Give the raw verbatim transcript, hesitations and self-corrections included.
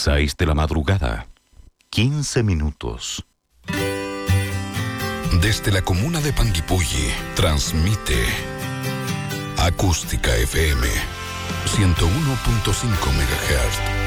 Seis de la madrugada, quince minutos. Desde la comuna de Panguipulli, transmite Acústica F M, ciento uno punto cinco megahertz.